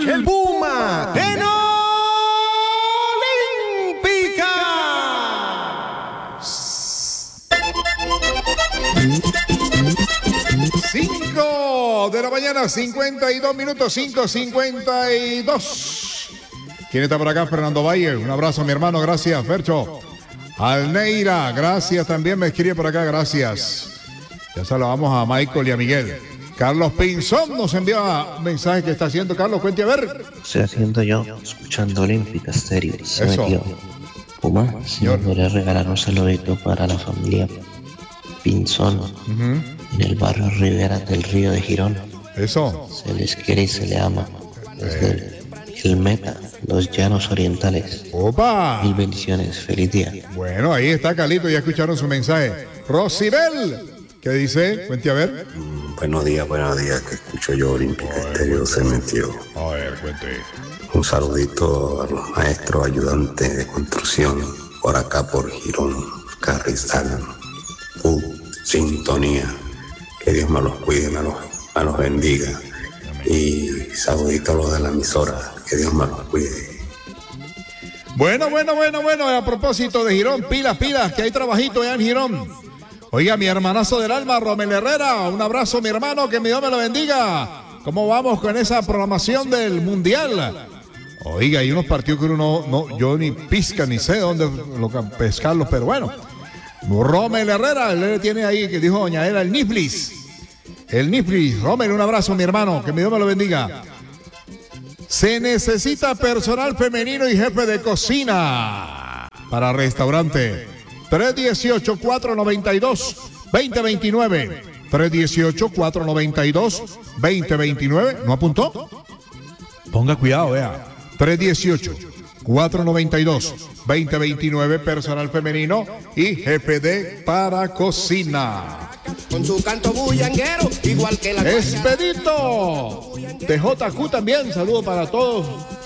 el Puma en Olímpica. 5 de la mañana, 52 minutos, 5:52. ¿Quién está por acá? Fernando Valle. Un abrazo, mi hermano. Gracias, Fercho. Alneira, gracias también. Me escribe por acá, gracias. Ya saludamos a Michael y a Miguel. Carlos Pinzón nos envía un mensaje que está haciendo. Carlos, cuente a ver. Estoy haciendo yo, escuchando Olímpica Stereo. Se Eso. metió. Puma, si me podría regalar un saludito para la familia Pinzón en el barrio Rivera del Río de Girón. Eso. Se les quiere y se le ama. Desde el Meta, los Llanos Orientales. ¡Opa! Mil bendiciones, feliz día. Bueno, ahí está Calito, ya escucharon su mensaje. Rosibel, ¿qué dice? Cuente a ver. Buenos días, que escucho yo Olímpica Estéreo se metió. A ver, cuente. Un saludito a los maestros ayudantes de construcción por acá por Girón, Carrizal, sintonía. Que Dios me los cuide, me los bendiga. Y saludito a los de la emisora, que Dios me los cuide. Bueno, a propósito de Girón, pilas, que hay trabajito allá en Girón. Oiga, mi hermanazo del alma, Romel Herrera, un abrazo, mi hermano, que mi Dios me lo bendiga. ¿Cómo vamos con esa programación del Mundial? Oiga, hay unos partidos que uno no, yo ni pizca, ni sé dónde pescarlos, pero bueno. Romel Herrera, él tiene ahí, que dijo doña Era, el Niflis. Romel, un abrazo, mi hermano, que mi Dios me lo bendiga. Se necesita personal femenino y jefe de cocina para restaurante. 318-492-2029. 318-492-2029. ¿No apuntó? Ponga cuidado, vea. 318-492-2029. Personal femenino y jefe de para cocina. Con su canto bullanguero, igual que la Expedito de JQ también. Saludo para todos.